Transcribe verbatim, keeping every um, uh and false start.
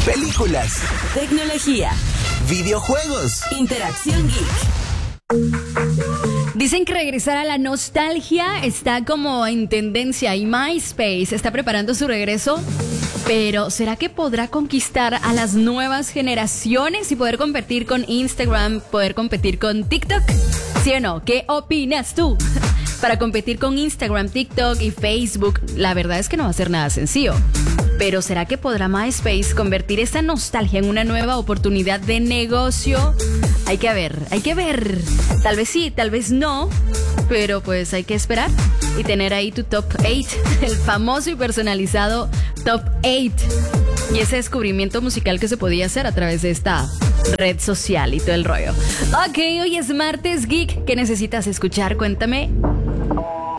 películas, tecnología, videojuegos, interacción geek. Dicen que regresar a la nostalgia está como en tendencia y MySpace está preparando su regreso. Pero, ¿será que podrá conquistar a las nuevas generaciones y poder competir con Instagram, poder competir con TikTok? ¿Sí o no? ¿Qué opinas tú? Para competir con Instagram, TikTok y Facebook, la verdad es que no va a ser nada sencillo. Pero ¿será que podrá MySpace convertir esta nostalgia en una nueva oportunidad de negocio? Hay que ver, hay que ver. Tal vez sí, tal vez no, pero pues hay que esperar y tener ahí tu top ocho, el famoso y personalizado top ocho. Y ese descubrimiento musical que se podía hacer a través de esta red social y todo el rollo. Ok, hoy es martes geek. ¿Qué necesitas escuchar? Cuéntame.